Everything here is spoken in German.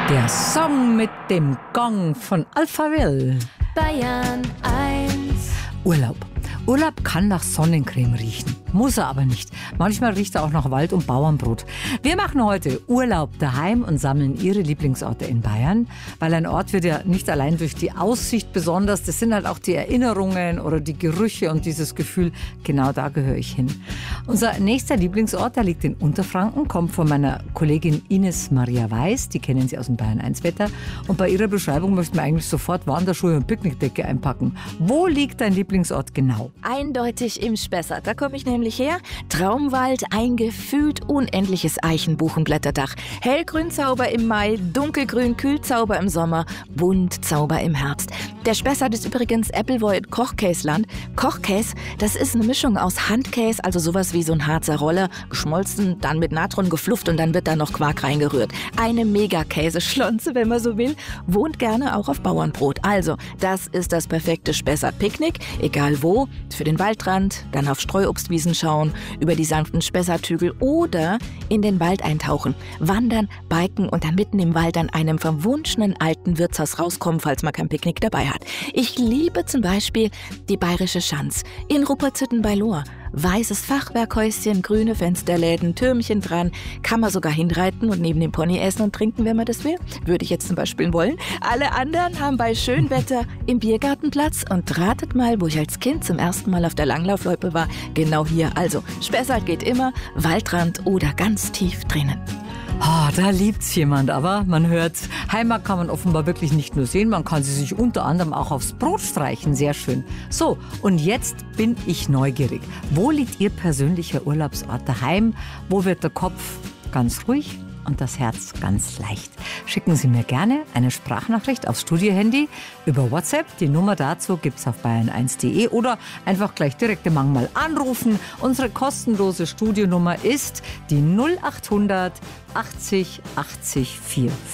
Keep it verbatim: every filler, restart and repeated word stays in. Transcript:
Der Song mit dem Gong von Alphaville. Bayern eins. Urlaub. Urlaub kann nach Sonnencreme riechen. Muss er aber nicht. Manchmal riecht er auch nach Wald und Bauernbrot. Wir machen heute Urlaub daheim und sammeln Ihre Lieblingsorte in Bayern. Weil ein Ort wird ja nicht allein durch die Aussicht besonders. Das sind halt auch die Erinnerungen oder die Gerüche und dieses Gefühl, genau da gehöre ich hin. Unser nächster Lieblingsort, der liegt in Unterfranken, kommt von meiner Kollegin Ines Maria Weiß. Die kennen Sie aus dem Bayern eins Wetter. Und bei ihrer Beschreibung möchten wir eigentlich sofort Wanderschuhe und Picknickdecke einpacken. Wo liegt dein Lieblingsort genau? Eindeutig im Spessart. Da komme ich nämlich her. Traumwald, ein gefühlt unendliches Eichenbuchenblätterdach. Hellgrünzauber im Mai, dunkelgrün Kühlzauber im Sommer, Buntzauber im Herbst. Der Spessart ist übrigens Appleboy Kochkäsland. Kochkäse, das ist eine Mischung aus Handkäse, also sowas wie so ein Harzer Roller, geschmolzen, dann mit Natron geflufft und dann wird da noch Quark reingerührt. Eine Mega-Käseschlonze, wenn man so will. Wohnt gerne auch auf Bauernbrot. Also, das ist das perfekte Spessart-Picknick. Egal wo, für den Waldrand, dann auf Streuobstwiesen schauen, über die sanften Spessarthügel oder in den Wald eintauchen, wandern, biken und dann mitten im Wald an einem verwunschenen alten Wirtshaus rauskommen, falls man kein Picknick dabei hat. Ich liebe zum Beispiel die Bayerische Schanz in Ruppertshütten bei Lohr. Weißes Fachwerkhäuschen, grüne Fensterläden, Türmchen dran, kann man sogar hinreiten und neben dem Pony essen und trinken, wenn man das will. Würde ich jetzt zum Beispiel wollen. Alle anderen haben bei Schönwetter im Biergarten Platz und ratet mal, wo ich als Kind zum ersten Mal auf der Langlaufloipe war. Genau hier. Also, Spessart geht immer, Waldrand oder ganz tief drinnen. Oh, da liebt's jemand, aber man hört's. Heimat kann man offenbar wirklich nicht nur sehen, man kann sie sich unter anderem auch aufs Brot streichen. Sehr schön. So, und jetzt bin ich neugierig. Wo liegt Ihr persönlicher Urlaubsort daheim? Wo wird der Kopf ganz ruhig und das Herz ganz leicht? Schicken Sie mir gerne eine Sprachnachricht aufs Studiohandy über WhatsApp. Die Nummer dazu gibt's auf bayern eins punkt de oder einfach gleich direkt im Mangmal anrufen. Unsere kostenlose Studionummer ist die null acht hundert achtzig achtzig vierundvierzig.